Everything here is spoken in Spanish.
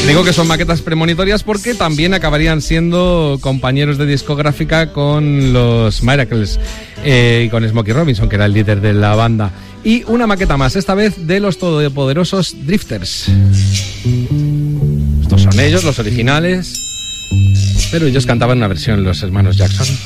Digo que son maquetas premonitorias porque también acabarían siendo compañeros de discográfica con los Miracles y con Smokey Robinson, que era el líder de la banda. Y una maqueta más, esta vez de los todopoderosos Drifters. Estos son ellos, los originales, pero ellos cantaban una versión, los hermanos Jackson.